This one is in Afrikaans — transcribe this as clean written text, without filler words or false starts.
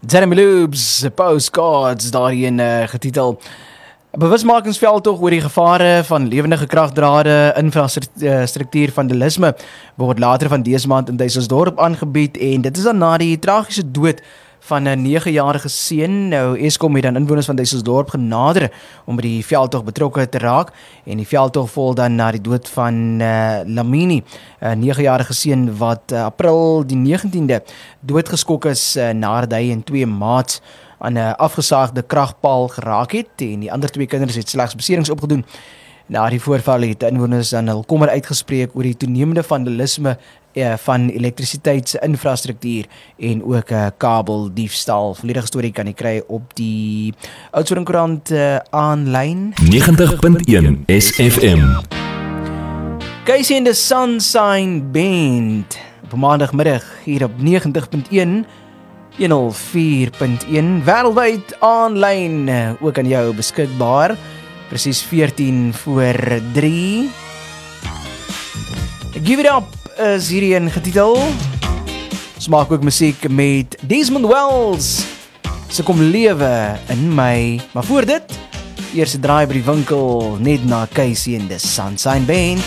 Jeremy Loob's Postcards daarin getitel. 'n Bewusmakingsveldtog oor die gevare van lewendige kragdrade, infrastruktuur vandalisme word later van dese maand in Dysselsdorp aangebied en dit is dan na die tragiese dood van 'n 9-jarige seun. Nou Eskom het dan inwoners van Dysselsdorp genader om by die veldtog betrokke te raak en die veldtog volg dan na die dood van Lamini, 'n 9-jarige seun wat April die 19de doodgeskok is nadat hy en 2 maats aan 'n afgesaagde kragpaal geraak het en die ander 2 kinders het slegs beserings opgedoen. Na die voorval het inwoners dan hul kommer uitgespreek oor die toenemende vandalisme van elektrisiteitsinfrastruktuur en ook kabeldiefstal. Volledige storie kan jy kry op die Oudtshoorn Koerant aanlyn. 90.1 SFM. Casey and the Sunshine Band op maandagmiddag hier op 90.1 104.1 wêreldwyd aanlyn ook aan jou beskikbaar. Presies 14 voor 3. Give It Up is hierin getitel. Smaak ook musiek met Desmond Wells. Sy kom lewe in my. Maar voor dit, eers 'n draai by die winkel net na Casey and the Sunshine Band.